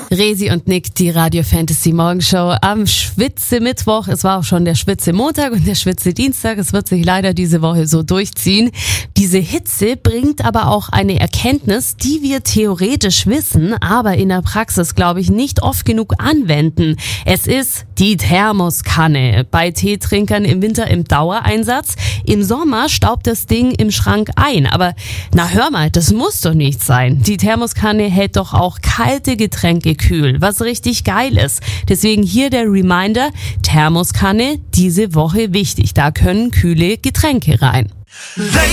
Resi und Nick, die Radio Fantasy Morgenshow am Schwitze-Mittwoch. Es war auch schon der Schwitze-Montag und der Schwitze-Dienstag. Es wird sich leider diese Woche so durchziehen. Diese Hitze bringt aber auch eine Erkenntnis, die wir theoretisch wissen, aber in der Praxis, glaube ich, nicht oft genug anwenden. Es ist die Thermoskanne. Bei Teetrinkern im Winter im Dauereinsatz. Im Sommer staubt das Ding im Schrank ein. Aber na hör mal, das muss doch nicht sein. Die Thermoskanne hält doch auch kalte Getränke kühl, was richtig geil ist. Deswegen hier der Reminder, Thermoskanne diese Woche wichtig. Da können kühle Getränke rein.